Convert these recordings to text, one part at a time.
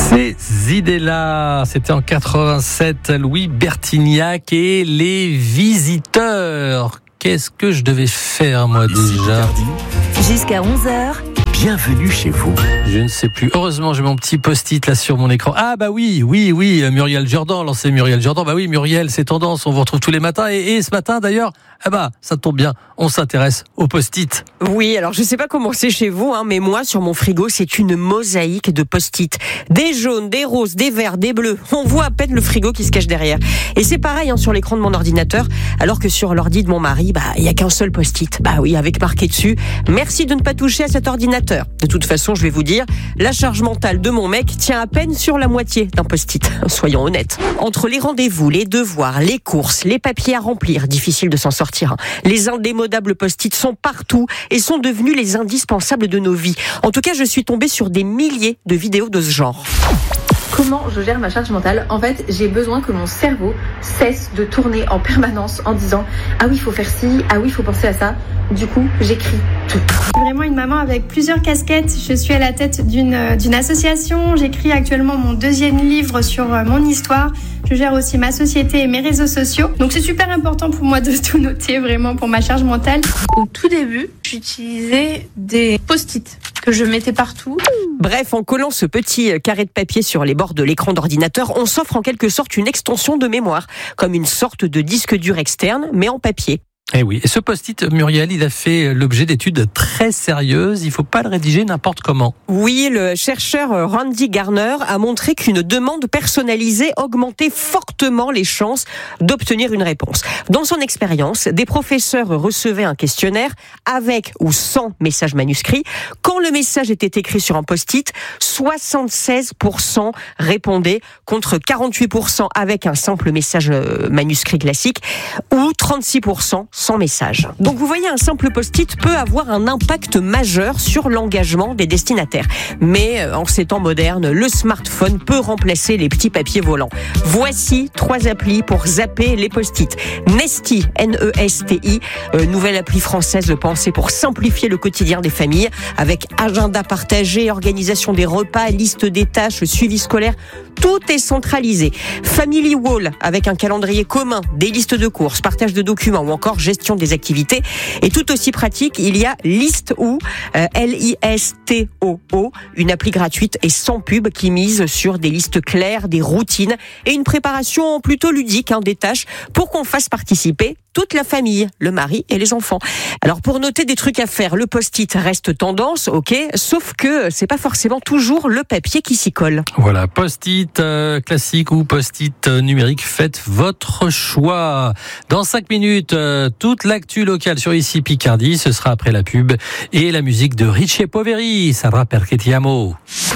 Ces idées-là, c'était en 87, Louis Bertignac et les Visiteurs. Qu'est-ce que je devais faire, moi, déjà ? Jusqu'à 11h. Bienvenue chez vous. Je ne sais plus. Heureusement, j'ai mon petit post-it là sur mon écran. Ah bah oui, Muriel Jourdan, lancez Muriel Jourdan. Bah oui, Muriel, c'est tendance, on vous retrouve tous les matins. Et ce matin, d'ailleurs, ça tombe bien, on s'intéresse au post-it. Oui, alors je sais pas comment c'est chez vous, mais moi, sur mon frigo, c'est une mosaïque de post-it. Des jaunes, des roses, des verts, des bleus. On voit à peine le frigo qui se cache derrière. Et c'est pareil sur l'écran de mon ordinateur, alors que sur l'ordi de mon mari, il y a qu'un seul post-it. Bah oui, avec marqué dessus, merci de ne pas toucher à cet ordinateur. De toute façon, je vais vous dire, la charge mentale de mon mec tient à peine sur la moitié d'un post-it. Soyons honnêtes. Entre les rendez-vous, les devoirs, les courses, les papiers à remplir, difficile de s'en sortir. Les indémodables post-it sont partout et sont devenus les indispensables de nos vies. En tout cas, je suis tombée sur des milliers de vidéos de ce genre. Comment je gère ma charge mentale ? En fait, j'ai besoin que mon cerveau cesse de tourner en permanence en disant « Ah oui, il faut faire ci, ah oui, il faut penser à ça ». Du coup, j'écris tout. Je suis vraiment une maman avec plusieurs casquettes. Je suis à la tête d'une association. J'écris actuellement mon 2e livre sur mon histoire. Je gère aussi ma société et mes réseaux sociaux. Donc c'est super important pour moi de tout noter vraiment pour ma charge mentale. Au tout début, j'utilisais des post-it que je mettais partout. Bref, en collant ce petit carré de papier sur les bords de l'écran d'ordinateur, on s'offre en quelque sorte une extension de mémoire, comme une sorte de disque dur externe, mais en papier. Eh oui, et ce post-it, Muriel, il a fait l'objet d'études très sérieuses. Il ne faut pas le rédiger n'importe comment. Oui, le chercheur Randy Garner a montré qu'une demande personnalisée augmentait fortement les chances d'obtenir une réponse. Dans son expérience, des professeurs recevaient un questionnaire avec ou sans message manuscrit. Quand le message était écrit sur un post-it, 76% répondaient contre 48% avec un simple message manuscrit classique ou 36% sans message. Donc vous voyez, un simple post-it peut avoir un impact majeur sur l'engagement des destinataires. Mais en ces temps modernes, le smartphone peut remplacer les petits papiers volants. Voici 3 applis pour zapper les post-it. Nesti, N-E-S-T-I, nouvelle appli française pensée pour simplifier le quotidien des familles, avec agenda partagé, organisation des repas, liste des tâches, suivi scolaire. Tout est centralisé. Family Wall, avec un calendrier commun, des listes de courses, partage de documents ou encore gestion des activités. Et tout aussi pratique, il y a Listoo, L-I-S-T-O-O, une appli gratuite et sans pub qui mise sur des listes claires, des routines et une préparation plutôt ludique des tâches pour qu'on fasse participer toute la famille, le mari et les enfants. Alors pour noter des trucs à faire, le post-it reste tendance, ok, sauf que c'est pas forcément toujours le papier qui s'y colle. Voilà, post-it classique ou post-it numérique, faites votre choix. Dans 5 minutes, toute l'actu locale sur ici Picardie, ce sera après la pub et la musique de Richie Poveri, Sarà perché ti amo.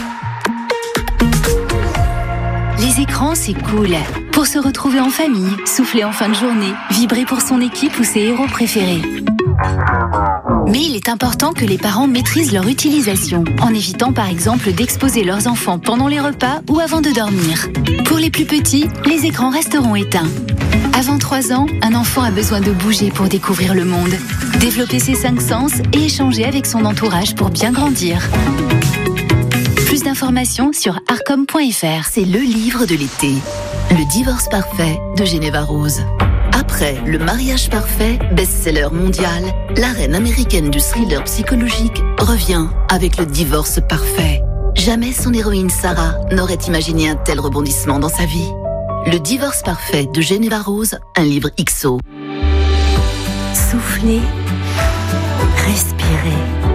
Les écrans, c'est cool. Pour se retrouver en famille, souffler en fin de journée, vibrer pour son équipe ou ses héros préférés. Mais il est important que les parents maîtrisent leur utilisation, en évitant par exemple d'exposer leurs enfants pendant les repas ou avant de dormir. Pour les plus petits, les écrans resteront éteints. Avant 3 ans, un enfant a besoin de bouger pour découvrir le monde, développer ses 5 sens et échanger avec son entourage pour bien grandir. Plus d'informations sur arcom.fr. C'est le livre de l'été. Le divorce parfait de Geneva Rose. Après Le mariage parfait, best-seller mondial, la reine américaine du thriller psychologique revient avec Le divorce parfait. Jamais son héroïne Sarah n'aurait imaginé un tel rebondissement dans sa vie. Le divorce parfait de Geneva Rose, un livre XO. Soufflez, respirez.